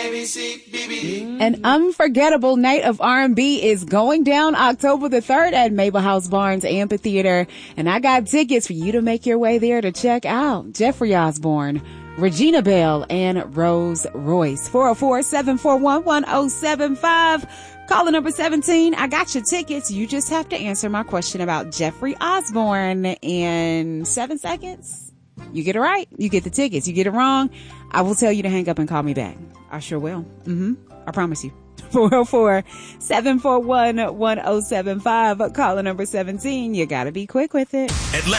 An unforgettable night of R&B is going down October the 3rd at Mabel House Barnes Amphitheater. And I got tickets for you to make your way there to check out Jeffrey Osborne, Regina Belle, and Rose Royce. 404-741-1075. Caller number 17. I got your tickets. You just have to answer my question about Jeffrey Osborne in 7 seconds. You get it right, you get the tickets. You get it wrong, I will tell you to hang up and call me back. I sure will. I promise you. 404-741-1075. Caller number 17. You gotta be quick with it.